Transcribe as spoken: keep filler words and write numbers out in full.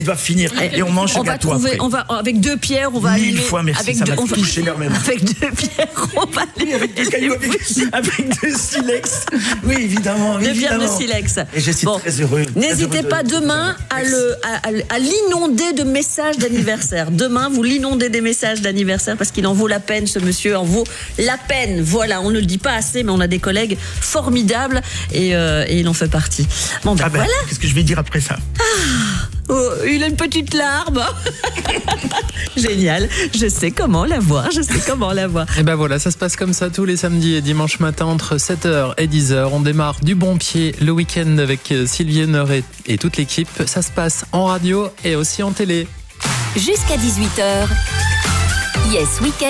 Il va finir et on mange ce on va gâteau trouver, après. on va avec deux pierres, on va Mille allumer. fois merci, avec ça deux, m'a on va- touché leur même. Avec deux pierres, on va Oui, avec deux cailloux, avec, avec deux silex. Oui, évidemment, deux pierres évidemment. de silex. Et je suis Bon, très heureux. très N'hésitez heureux de- pas de- demain à, le, à, à- à l'inonder de messages d'anniversaire. Demain, vous l'inondez des messages d'anniversaire parce qu'il en vaut la peine, ce monsieur en vaut la peine. Voilà, on ne le dit pas assez, mais on a des collègues formidables et, euh, et il en fait partie. Bon, ben Ah ben, voilà. qu'est-ce que je vais dire après ça? Oh, il a une petite larme. Génial. Je sais comment la voir. Je sais comment la voir. Et ben voilà, ça se passe comme ça tous les samedis et dimanches matin entre sept heures et dix heures. On démarre du bon pied le week-end avec Sylvie Henneray et toute l'équipe. Ça se passe en radio et aussi en télé. Jusqu'à dix-huit heures. Yes Weekend.